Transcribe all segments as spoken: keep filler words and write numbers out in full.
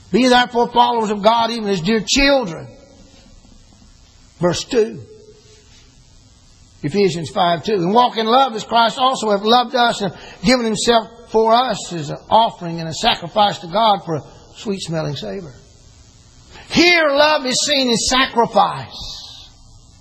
Be therefore followers of God, even as dear children. Verse two. Ephesians five two. And walk in love as Christ also hath loved us and given Himself for us as an offering and a sacrifice to God for a sweet smelling savour. Here love is seen as sacrifice.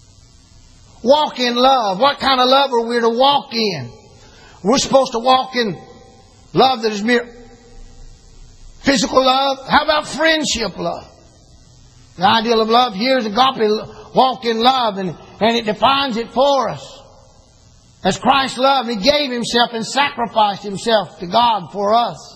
Walk in love. What kind of love are we to walk in? We're supposed to walk in love that is mere physical love. How about friendship love? The ideal of love here is agape. Walk in love, and, and it defines it for us. As Christ loved, He gave Himself and sacrificed Himself to God for us.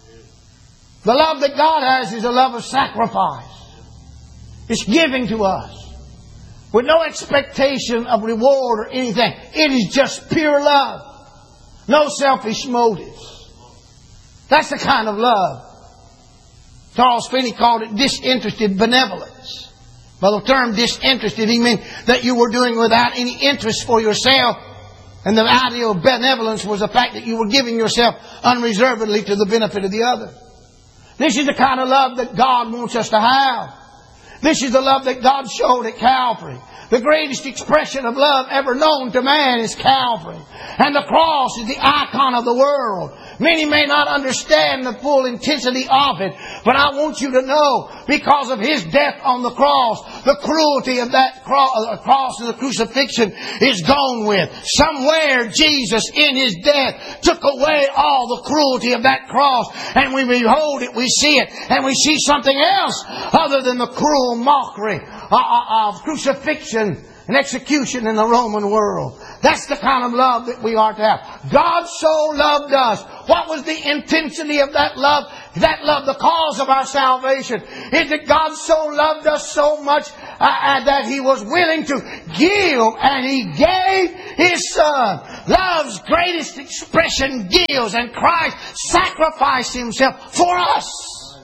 The love that God has is a love of sacrifice. It's giving to us with no expectation of reward or anything. It is just pure love. No selfish motives. That's the kind of love. Charles Finney called it disinterested benevolence. By the term disinterested, he meant that you were doing without any interest for yourself. And the idea of benevolence was the fact that you were giving yourself unreservedly to the benefit of the other. This is the kind of love that God wants us to have. This is the love that God showed at Calvary. The greatest expression of love ever known to man is Calvary. And the cross is the icon of the world. Many may not understand the full intensity of it, but I want you to know, because of His death on the cross, the cruelty of that cross and the crucifixion is gone with. Somewhere Jesus in His death took away all the cruelty of that cross, and we behold it, we see it, and we see something else other than the cruel mockery of crucifixion and execution in the Roman world. That's the kind of love that we are to have. God so loved us. What was the intensity of that love? That love, the cause of our salvation, is that God so loved us so much uh, uh, that He was willing to give, and He gave His Son. Love's greatest expression gives, and Christ sacrificed Himself for us.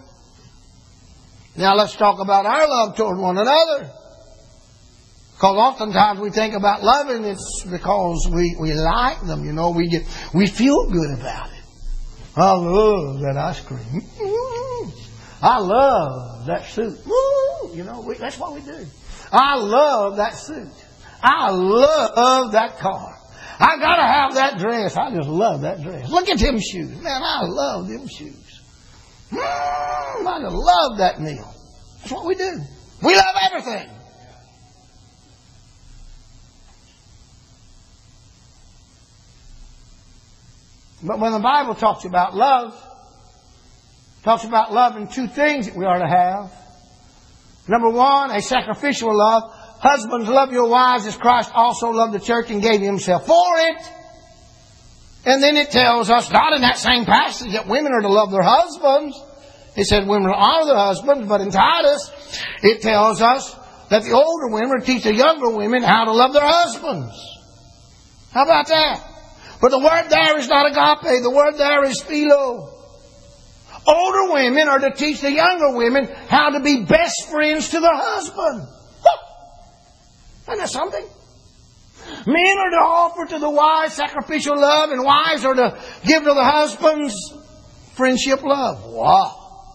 Now let's talk about our love toward one another. Because oftentimes we think about loving, it's because we, we like them, you know, we get we feel good about it. I love that ice cream. I love that suit. You know, we, that's what we do. I love that suit. I love that car. I gotta have that dress. I just love that dress. Look at them shoes. Man, I love them shoes. Mm, I just love that meal. That's what we do. We love everything. But when the Bible talks about love, it talks about love in two things that we are to have. Number one, a sacrificial love. Husbands, love your wives as Christ also loved the church and gave Himself for it. And then it tells us, not in that same passage, that women are to love their husbands. It said women are to honor their husbands. But in Titus, it tells us that the older women are to teach the younger women how to love their husbands. How about that? But the word there is not agape. The word there is philo. Older women are to teach the younger women how to be best friends to their husband. Isn't that something? Men are to offer to the wives sacrificial love, and wives are to give to the husbands friendship love. Wow.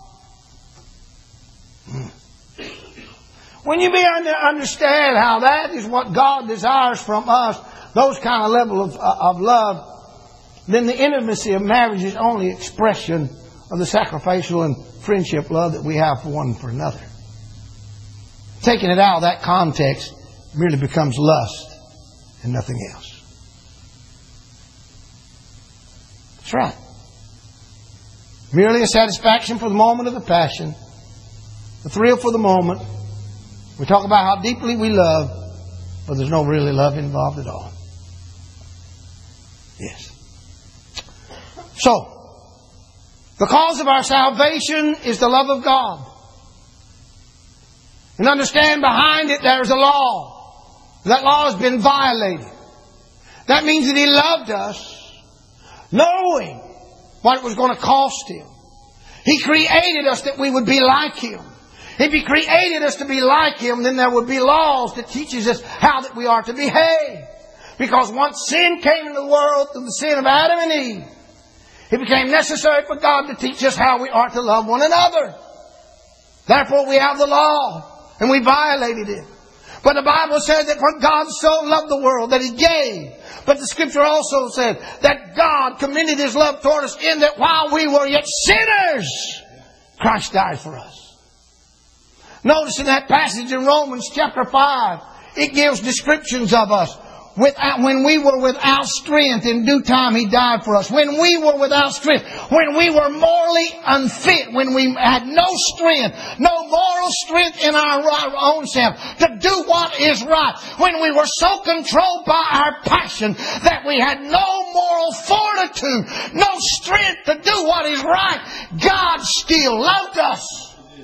When you begin to understand how that is what God desires from us, those kind of level of, of love, then the intimacy of marriage is only expression of the sacrificial and friendship love that we have for one for another. Taking it out of that context merely becomes lust and nothing else. That's right. Merely a satisfaction for the moment of the passion, the thrill for the moment. We talk about how deeply we love, but there's no really love involved at all. Yes. So, the cause of our salvation is the love of God. And understand behind it there's a law. That law has been violated. That means that He loved us knowing what it was going to cost Him. He created us that we would be like Him. If He created us to be like Him, then there would be laws that teaches us how that we are to behave. Because once sin came into the world through the sin of Adam and Eve, it became necessary for God to teach us how we are to love one another. Therefore we have the law, and we violated it. But the Bible said that for God so loved the world that He gave. But the Scripture also said that God commended His love toward us in that while we were yet sinners, Christ died for us. Notice in that passage in Romans chapter five, it gives descriptions of us. Without, when we were without strength, in due time He died for us. When we were without strength, when we were morally unfit, when we had no strength, no moral strength in our, our own self to do what is right, when we were so controlled by our passion that we had no moral fortitude, no strength to do what is right, God still loved us.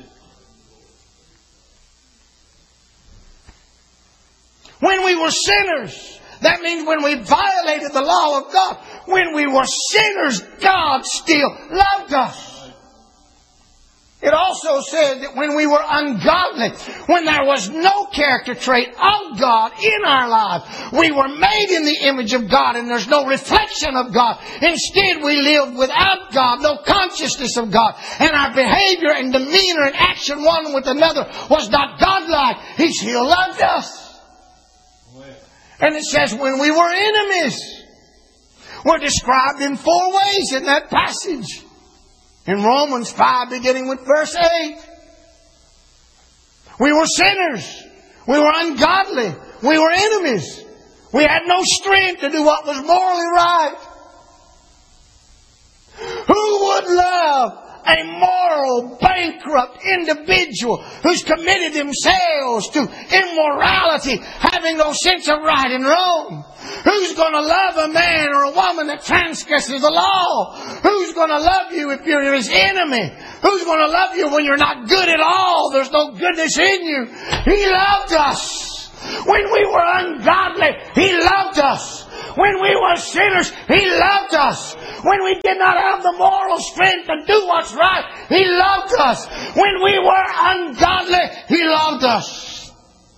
When we were sinners, that means when we violated the law of God, when we were sinners, God still loved us. It also said that when we were ungodly, when there was no character trait of God in our lives, we were made in the image of God and there's no reflection of God. Instead, we lived without God, no consciousness of God. And our behavior and demeanor and action one with another was not godlike. He still loved us. And it says when we were enemies. We're described in four ways in that passage. In Romans five, beginning with verse eight. We were sinners. We were ungodly. We were enemies. We had no strength to do what was morally right. Who would love a moral, bankrupt individual who's committed themselves to immorality, having no sense of right and wrong? Who's going to love a man or a woman that transgresses the law? Who's going to love you if you're his enemy? Who's going to love you when you're not good at all? There's no goodness in you. He loved us. When we were ungodly, He loved us. When we were sinners, He loved us. When we did not have the moral strength to do what's right, He loved us. When we were ungodly, He loved us.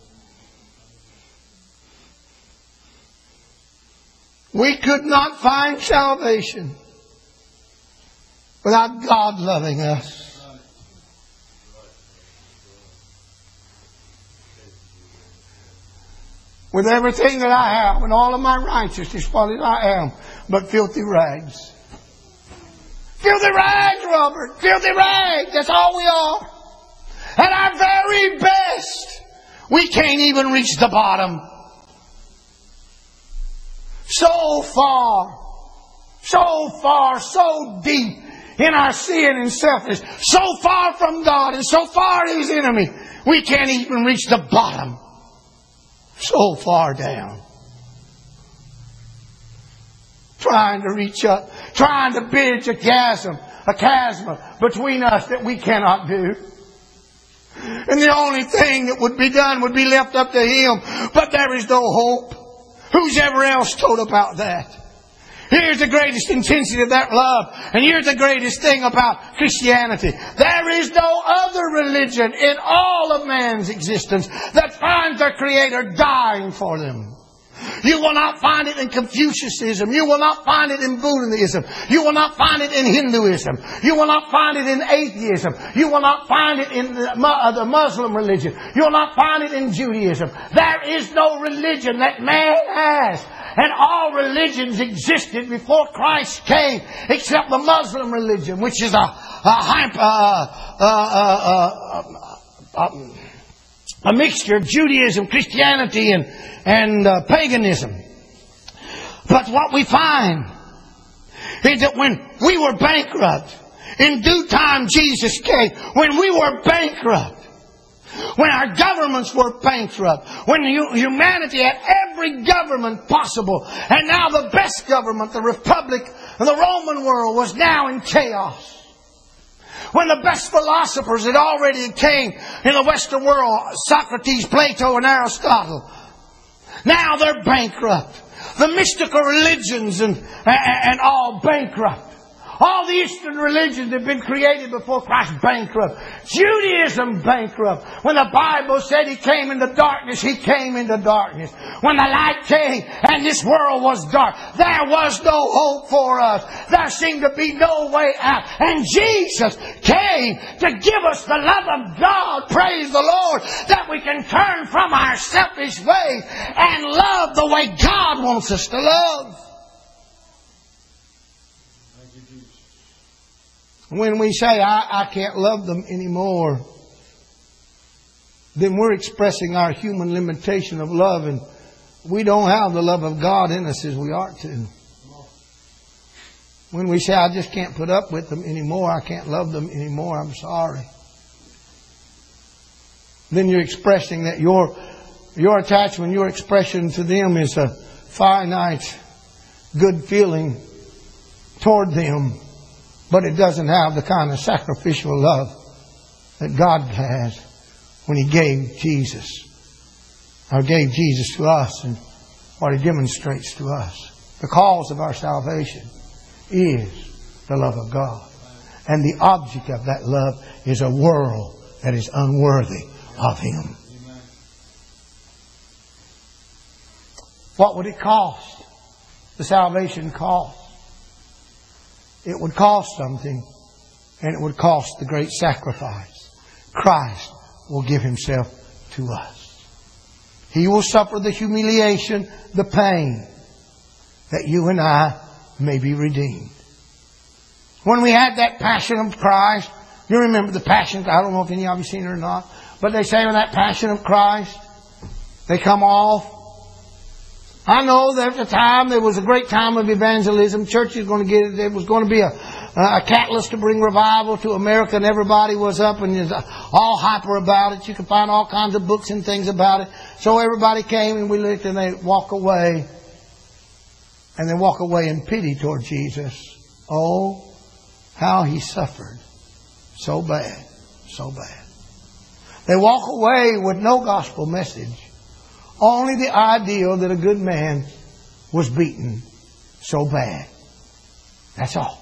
We could not find salvation without God loving us. With everything that I have and all of my righteousness, what I am, but filthy rags. Filthy rags, Robert. Filthy rags. That's all we are. At our very best, we can't even reach the bottom. So far, so far, so deep in our sin and selfishness, so far from God and so far His enemy, we can't even reach the bottom. So far down. Trying to reach up. Trying to bridge a chasm. A chasm between us that we cannot do. And the only thing that would be done would be left up to Him. But there is no hope. Who's ever else told about that? Here's the greatest intensity of that love. And here's the greatest thing about Christianity. There is no other religion in all of man's existence that finds their Creator dying for them. You will not find it in Confucianism. You will not find it in Buddhism. You will not find it in Hinduism. You will not find it in atheism. You will not find it in the Muslim religion. You will not find it in Judaism. There is no religion that man has. And all religions existed before Christ came, except the Muslim religion, which is a a, a, a, a, a mixture of Judaism, Christianity, and and uh, paganism. But what we find is that when we were bankrupt, in due time Jesus came. When we were bankrupt, when our governments were bankrupt, when humanity had every government possible, and now the best government, the Republic of the Roman world, was now in chaos. When the best philosophers had already came in the Western world, Socrates, Plato, and Aristotle, now they're bankrupt. The mystical religions and, and, and all bankrupt. All the Eastern religions have been created before Christ, bankrupt. Judaism, bankrupt. When the Bible said He came into darkness, He came into darkness. When the light came and this world was dark, there was no hope for us. There seemed to be no way out. And Jesus came to give us the love of God, praise the Lord, that we can turn from our selfish ways and love the way God wants us to love. When we say, I, I can't love them anymore, then we're expressing our human limitation of love, and we don't have the love of God in us as we ought to. When we say, I just can't put up with them anymore, I can't love them anymore, I'm sorry, then you're expressing that your, your attachment, your expression to them is a finite, good feeling toward them. But it doesn't have the kind of sacrificial love that God has when He gave Jesus, or gave Jesus to us, and what He demonstrates to us. The cause of our salvation is the love of God. And the object of that love is a world that is unworthy of Him. What would it cost? The salvation cost. It would cost something, and it would cost the great sacrifice. Christ will give Himself to us. He will suffer the humiliation, the pain, that you and I may be redeemed. When we had that Passion of Christ, you remember the Passion, I don't know if any of you seen it or not, but they say on that Passion of Christ, they come off. I know that at the time there was a great time of evangelism. Church is going to get it. There was going to be a, a catalyst to bring revival to America, and everybody was up and was all hyper about it. You can find all kinds of books and things about it. So everybody came, and we looked, and they walk away, and they walk away in pity toward Jesus. Oh, how He suffered so bad, so bad. They walk away with no gospel message. Only the idea that a good man was beaten so bad. That's all.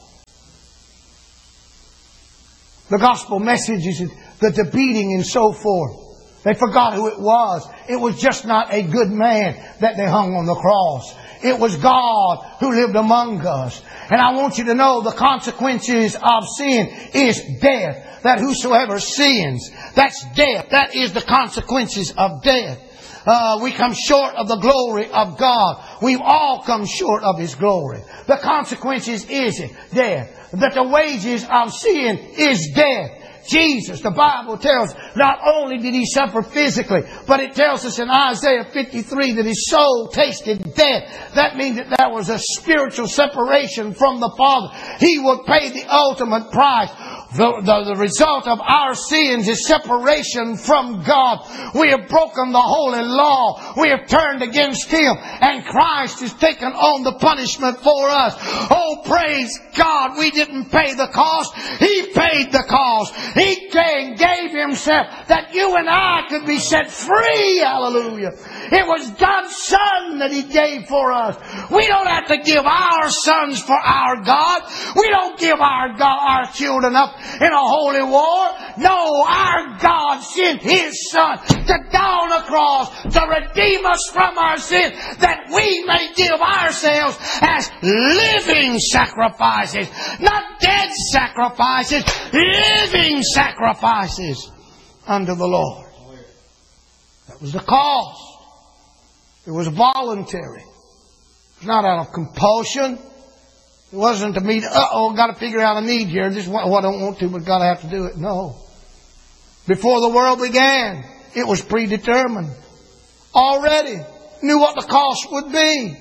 The gospel message is that the beating and so forth. They forgot who it was. It was just not a good man that they hung on the cross. It was God who lived among us. And I want you to know the consequences of sin is death. That whosoever sins, that's death. That is the consequences of death. Uh, we come short of the glory of God. We've all come short of His glory. The consequences is death. That the wages of sin is death. Jesus, the Bible tells, not only did He suffer physically, but it tells us in Isaiah fifty-three that His soul tasted death. That means that there was a spiritual separation from the Father. He would pay the ultimate price. The, the, the result of our sins is separation from God. We have broken the holy law. We have turned against Him. And Christ has taken on the punishment for us. Oh, praise God. We didn't pay the cost. He paid the cost. He came, gave Himself that you and I could be set free. Hallelujah. It was God's Son that He gave for us. We don't have to give our sons for our God. We don't give our God, our children up in a holy war. No, our God sent His Son to die on the cross to redeem us from our sin, that we may give ourselves as living sacrifices, not dead sacrifices, living sacrifices unto the Lord. That was the cost. It was voluntary. It was not out of compulsion. It wasn't to meet, uh-oh, got to figure out a need here. This is what I don't want to, but got to have to do it. No. Before the world began, it was predetermined. Already knew what the cost would be.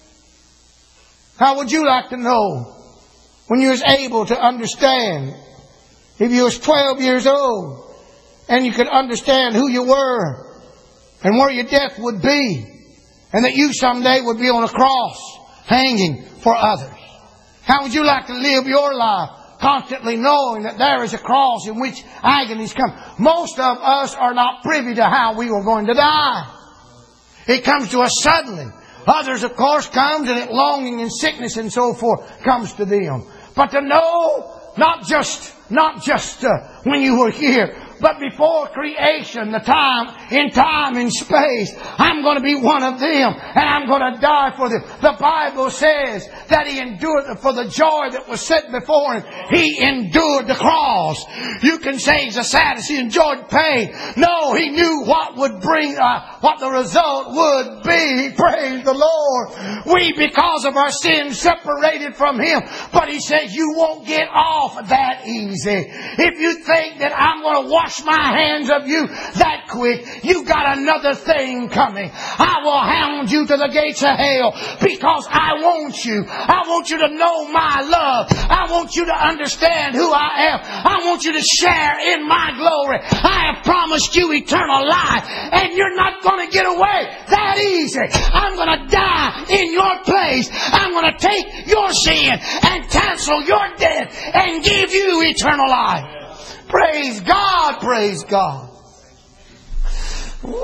How would you like to know when you was able to understand? If you was twelve years old and you could understand who you were and where your death would be, and that you someday would be on a cross hanging for others. How would you like to live your life constantly knowing that there is a cross in which agonies come? Most of us are not privy to how we are going to die. It comes to us suddenly. Others, of course, comes and it longing and sickness and so forth comes to them. but to know not just, not just uh, when you were here, but before creation, the time, in time and space, I'm going to be one of them, and I'm going to die for them. The Bible says that He endured for the joy that was set before Him. He endured the cross. You can say He's a sadist. He enjoyed pain. No, He knew what would bring, uh, what the result would be. Praise the Lord. We, because of our sins, separated from Him. But He says you won't get off that easy. If you think that I'm going to wash my hands of you that quick, you got another thing coming. I will hound you to the gates of hell because I want you. I want you to know my love. I want you to understand who I am. I want you to share in my glory. I have promised you eternal life, and you're not going to get away that easy. I'm going to die in your place. I'm going to take your sin and cancel your debt and give you eternal life. Praise God, praise God. Woo!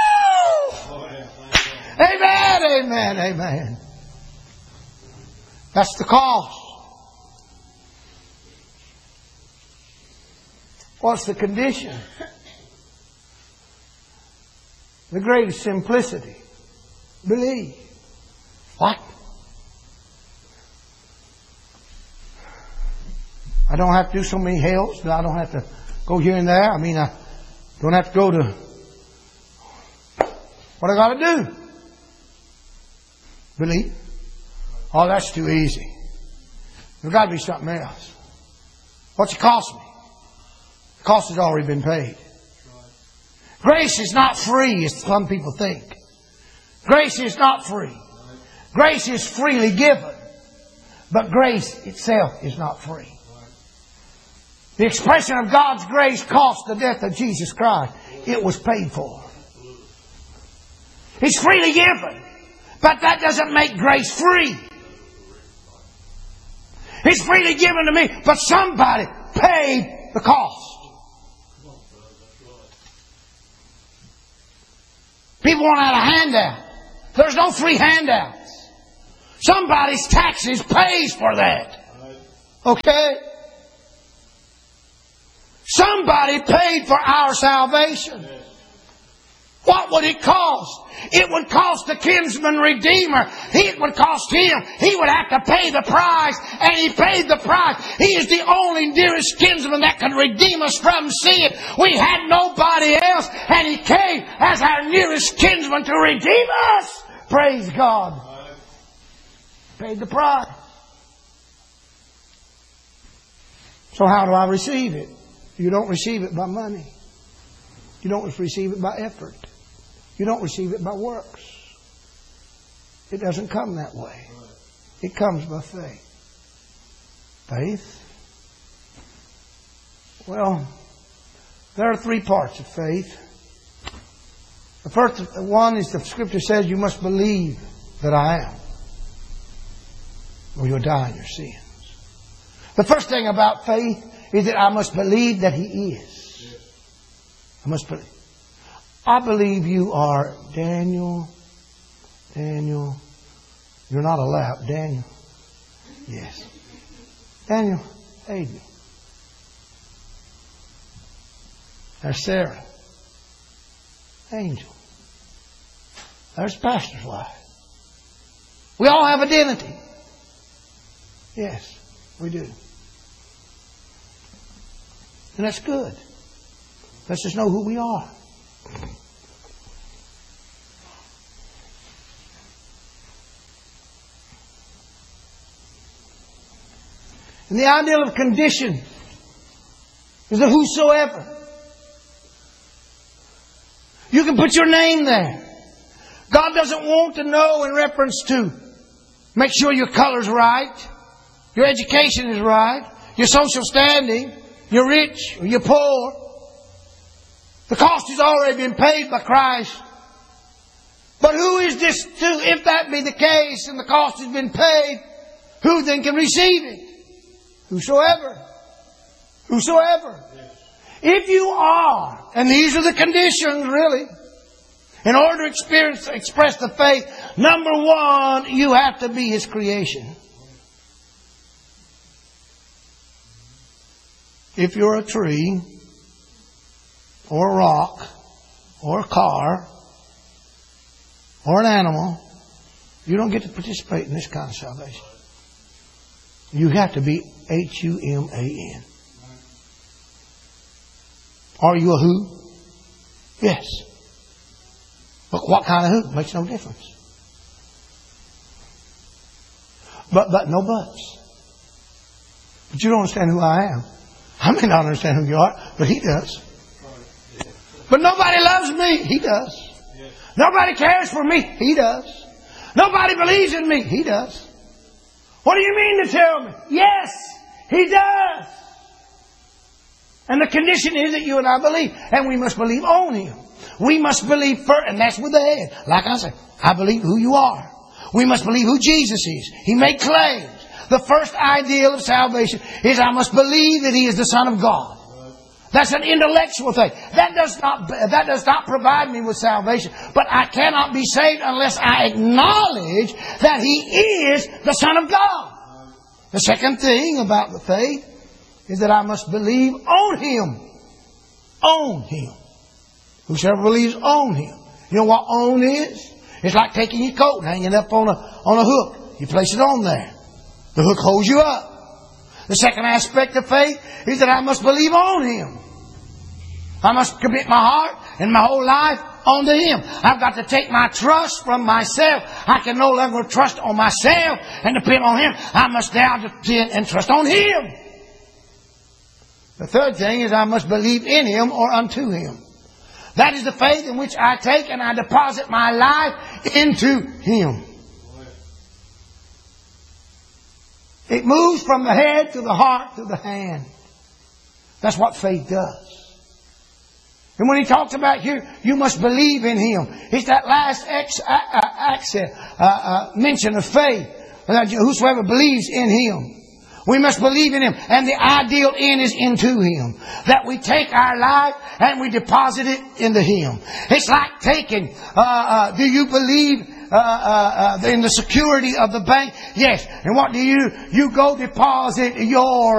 Amen, amen, amen. That's the cost. What's the condition? The greatest simplicity. Believe. What? I don't have to do so many hells. I don't have to go here and there. I mean, I don't have to go to... What I got to do? Believe. Oh, that's too easy. There's got to be something else. What's it cost me? The cost has already been paid. Grace is not free, as some people think. Grace is not free. Grace is freely given. But grace itself is not free. The expression of God's grace cost the death of Jesus Christ. It was paid for. It's freely given. But that doesn't make grace free. It's freely given to me, but somebody paid the cost. People want out a handout. There's no free handouts. Somebody's taxes pays for that. Okay? Somebody paid for our salvation. What would it cost? It would cost the kinsman redeemer. It would cost him. He would have to pay the price, and He paid the price. He is the only nearest kinsman that can redeem us from sin. We had nobody else, and He came as our nearest kinsman to redeem us. Praise God. Paid the price. So how do I receive it? You don't receive it by money. You don't receive it by effort. You don't receive it by works. It doesn't come that way. It comes by faith. Faith? Well, there are three parts of faith. The first one is the Scripture says you must believe that I am, or you'll die in your sins. The first thing about faith is that I must believe that He is. I must believe. I believe you are Daniel. Daniel. You're not allowed. Daniel. Yes. Daniel. Adrian. There's Sarah. Angel. There's pastor's wife. We all have identity. Yes, we do. And that's good. Let's just know who we are. And the ideal of condition is the whosoever. You can put your name there. God doesn't want to know in reference to make sure your color's right, your education is right, your social standing, you're rich or you're poor. The cost has already been paid by Christ. But who is this to? If that be the case and the cost has been paid, who then can receive it? Whosoever. Whosoever. If you are, and these are the conditions really, in order to experience, express the faith, number one, you have to be His creation. if you're a tree, or a rock, or a car, or an animal, you don't get to participate in this kind of salvation. You have to be H U M A N. Are you a who? Yes. But what kind of who? Makes no difference. But, but, no buts. But you don't understand who I am. I may not understand who you are, but He does. But nobody loves me. He does. Nobody cares for me. He does. Nobody believes in me. He does. What do you mean to tell me? Yes, He does. And the condition is that you and I believe. And we must believe on Him. We must believe first, and that's with the head. Like I said, I believe who you are. We must believe who Jesus is. He made claims. The first ideal of salvation is I must believe that He is the Son of God. That's an intellectual thing. That does not, that does not provide me with salvation. But I cannot be saved unless I acknowledge that He is the Son of God. The second thing about the faith is that I must believe on Him. On Him. Whosoever believes on Him. You know what on is? It's like taking your coat and hanging it up on a, on a hook. You place it on there. The hook holds you up. The second aspect of faith is that I must believe on Him. I must commit my heart and my whole life onto Him. I've got to take my trust from myself. I can no longer trust on myself and depend on Him. I must now depend and trust on Him. The third thing is I must believe in Him or unto Him. That is the faith in which I take and I deposit my life into Him. It moves from the head to the heart to the hand. That's what faith does. And when he talks about here, you must believe in Him. It's that last ex, uh, uh, accent, uh, uh, mention of faith. Uh, whosoever believes in Him. We must believe in Him. And the ideal end is into Him. That we take our life and we deposit it into Him. It's like taking, uh, uh, do you believe uh, uh, uh, in the security of the bank? Yes. And what do you, you go deposit your